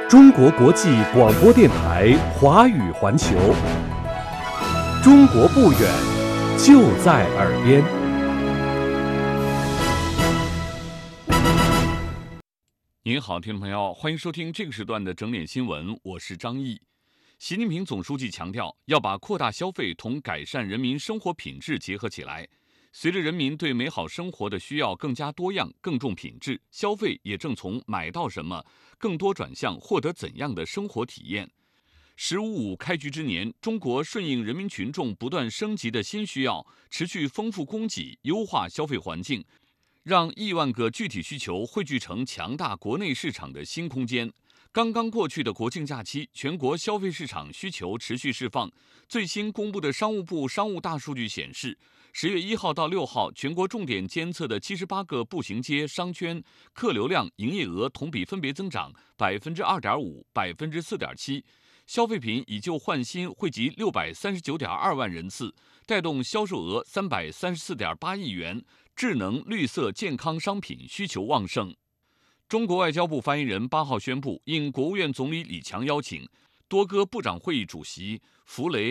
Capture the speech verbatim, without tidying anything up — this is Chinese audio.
中国国际广播电台华语环球，中国不远，就在耳边。 您好，听众朋友，欢迎收听这个时段的整点新闻，我是张毅。习近平总书记强调，要把扩大消费同改善人民生活品质结合起来。随着人民对美好生活的需要更加多样、更重品质，消费也正从买到什么，更多转向获得怎样的生活体验。十五五开局之年，中国顺应人民群众不断升级的新需要，持续丰富供给，优化消费环境，让亿万个具体需求汇聚成强大国内市场的新空间。刚刚过去的国庆假期，全国消费市场需求持续释放。最新公布的商务部商务大数据显示，十月一号到六号，全国重点监测的七十八个步行街、商圈客流量、营业额同比分别增长百分之二点五、百分之四点七。消费品以旧换新惠及六百三十九点二万人次，带动销售额三百三十四点八亿元。智能、绿色、健康商品需求旺盛。中国外交部发言人八号宣布，应国务院总理李强邀请，多个部长会议主席弗雷